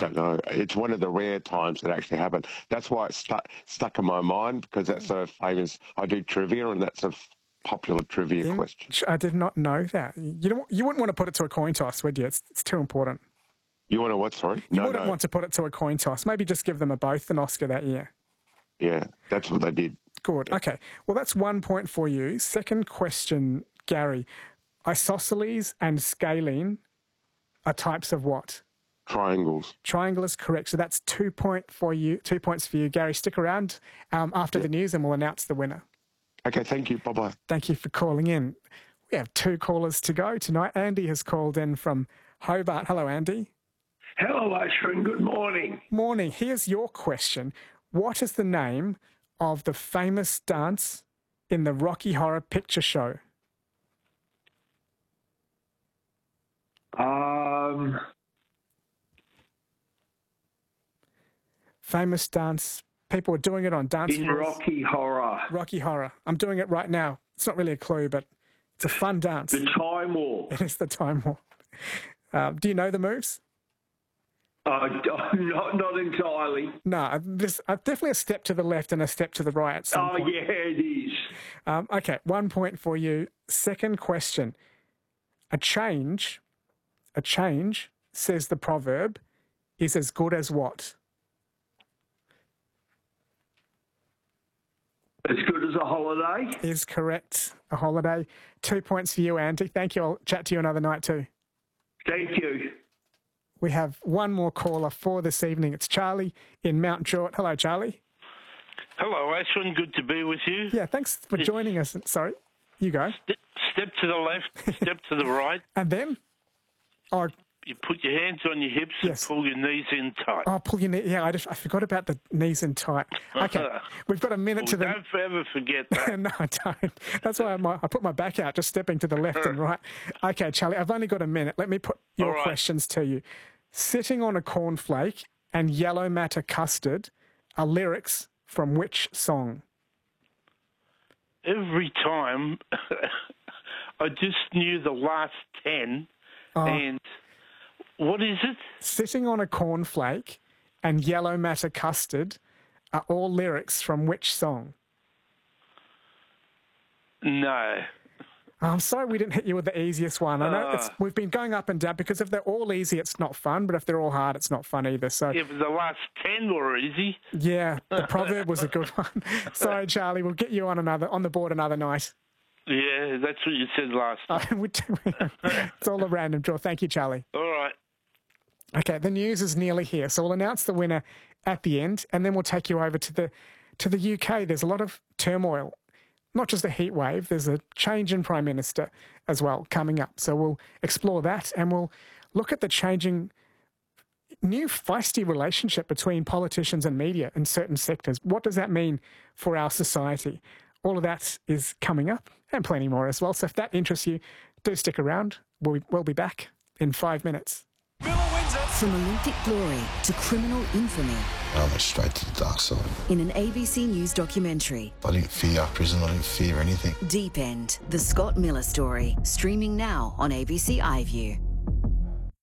don't know. It's one of the rare times that actually happened. That's why it stuck in my mind, because that's so famous. I do trivia, and that's a popular trivia question. I did not know that. You wouldn't want to put it to a coin toss, would you? It's too important. You want to what, sorry? You wouldn't want to put it to a coin toss. Maybe just give them both an Oscar that year. Yeah, that's what they did. Good. Okay. Well, that's 1 point for you. Second question, Gary. Isosceles and scalene are types of what? Triangles. Triangle is correct. So that's 2 points for you. Gary, stick around after the news and we'll announce the winner. Okay, thank you. Bye-bye. Thank you for calling in. We have 2 callers to go tonight. Andy has called in from Hobart. Hello, Andy. Hello, Ashwin. Good morning. Morning. Here's your question. What is the name of the famous dance in the Rocky Horror Picture Show? Famous dance. People were doing it on dance in floors. Rocky Horror. Rocky Horror. I'm doing it right now. It's not really a clue, but it's a fun dance. The Time War. It is the Time War. Do you know the moves? Not entirely. No, there's definitely a step to the left and a step to the right at some point. Yeah, it is. Okay, 1 point for you. Second question. A change, says the proverb, is as good as what? As good as a holiday? Is correct. A holiday. 2 points for you, Andy. Thank you. I'll chat to you another night too. Thank you. We have one more caller for this evening. It's Charlie in Mount Druitt. Hello, Charlie. Hello, Ashwin. Good to be with you. Yeah, thanks for joining us. Sorry, you go. Step to the left, step to the right. And then? Oh, you put your hands on your hips and pull your knees in tight. Oh, pull your knees. Yeah, I forgot about the knees in tight. Okay, we've got a minute to the... Don't ever forget that. No, I don't. That's why I put my back out, just stepping to the left and right. Okay, Charlie, I've only got a minute. Let me put your questions to you. Sitting on a cornflake and yellow matter custard are lyrics from which song? Every time I just knew the last 10 and... What is it? Sitting on a cornflake and yellow matter custard are all lyrics from which song? No. I'm sorry we didn't hit you with the easiest one. I know we've been going up and down because if they're all easy, it's not fun, but if they're all hard, it's not fun either. So if the last 10 were easy. Yeah, the proverb was a good one. Sorry, Charlie, we'll get you on the board another night. Yeah, that's what you said last time. It's all a random draw. Thank you, Charlie. All right. Okay, the news is nearly here, so we'll announce the winner at the end, and then we'll take you over to the UK. There's a lot of turmoil, not just a heat wave. There's a change in Prime Minister as well coming up. So we'll explore that, and we'll look at the changing, new feisty relationship between politicians and media in certain sectors. What does that mean for our society? All of that is coming up, and plenty more as well. So if that interests you, do stick around. We'll be back in 5 minutes. From Olympic glory to criminal infamy. I went straight to the dark side. In an ABC News documentary. I didn't fear prison, I didn't fear anything. Deep End, the Scott Miller story. Streaming now on ABC iView.